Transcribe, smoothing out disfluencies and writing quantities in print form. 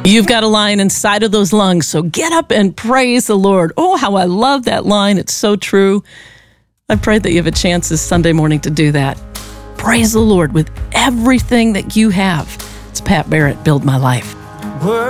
You've got a lion inside of those lungs, so get up and praise the Lord. Oh, how I love that line. It's so true. I pray that you have a chance this Sunday morning to do that. Praise the Lord with everything that you have. It's Pat Barrett, Build My Life.